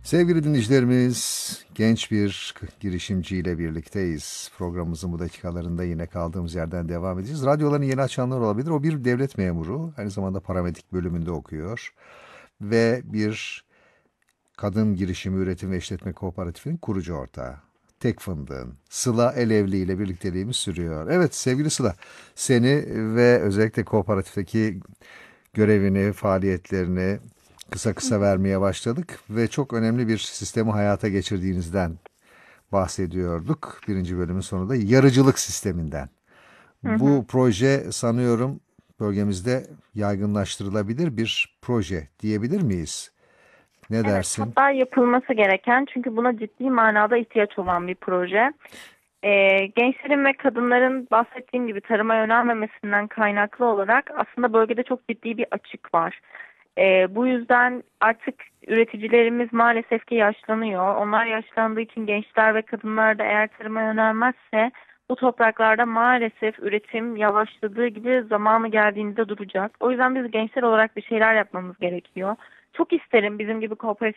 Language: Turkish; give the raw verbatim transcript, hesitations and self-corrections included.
Sevgili dinleyicilerimiz, genç bir girişimciyle birlikteyiz. Programımızın bu dakikalarında yine kaldığımız yerden devam edeceğiz. Radyolarını yeni açanlar olabilir. O bir devlet memuru, aynı zamanda paramedik bölümünde okuyor. Ve bir kadın girişimi üretim ve işletme kooperatifinin kurucu ortağı. Tek Fındık'ın Sıla Elevli ile birlikteliğimiz sürüyor. Evet sevgili Sıla, seni ve özellikle kooperatifteki görevini, faaliyetlerini kısa Hı kısa hı, vermeye başladık ve çok önemli bir sistemi hayata geçirdiğinizden bahsediyorduk. Birinci bölümün sonunda yarıcılık sisteminden. hı hı. Bu proje sanıyorum bölgemizde yaygınlaştırılabilir bir proje diyebilir miyiz? Ne Evet, dersin? hatta yapılması gereken çünkü buna ciddi manada ihtiyaç olan bir proje. Ee, gençlerin ve kadınların bahsettiğim gibi tarıma yönelmemesinden kaynaklı olarak aslında bölgede çok ciddi bir açık var. Ee, bu yüzden artık üreticilerimiz maalesef ki yaşlanıyor. Onlar yaşlandığı için gençler ve kadınlar da eğer tarıma yönelmezse bu topraklarda maalesef üretim yavaşladığı gibi zamanı geldiğinde duracak. O yüzden biz gençler olarak bir şeyler yapmamız gerekiyor. Çok isterim bizim gibi